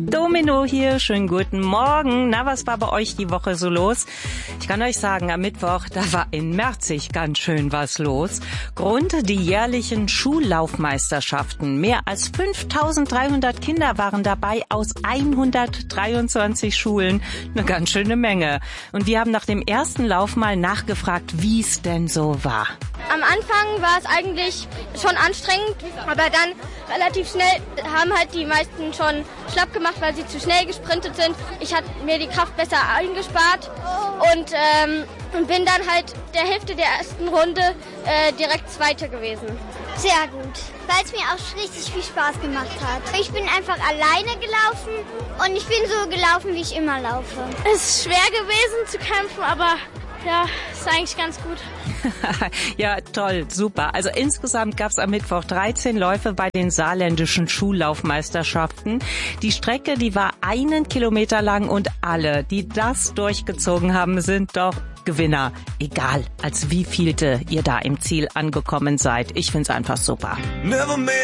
Domino hier, schönen guten Morgen. Na, was war bei euch die Woche so los? Ich kann euch sagen, am Mittwoch, da war in Merzig ganz schön was los. Grund, die jährlichen Schullaufmeisterschaften. Mehr als 5.300 Kinder waren dabei aus 123 Schulen. Eine ganz schöne Menge. Und wir haben nach dem ersten Lauf mal nachgefragt, wie es denn so war. Am Anfang war es eigentlich schon anstrengend, aber dann relativ schnell haben halt die meisten schon schlapp gemacht, weil sie zu schnell gesprintet sind. Ich hatte mir die Kraft besser eingespart und bin dann halt der Hälfte der ersten Runde direkt Zweite gewesen. Sehr gut, weil es mir auch richtig viel Spaß gemacht hat. Ich bin einfach alleine gelaufen und ich bin so gelaufen, wie ich immer laufe. Es ist schwer gewesen zu kämpfen, aber ja, ist eigentlich ganz gut. Ja, toll, super. Also insgesamt gab es am Mittwoch 13 Läufe bei den saarländischen Schullaufmeisterschaften. Die Strecke, die war 1 Kilometer lang und alle, die das durchgezogen haben, sind doch Gewinner. Egal, als wievielte ihr da im Ziel angekommen seid. Ich find's einfach super.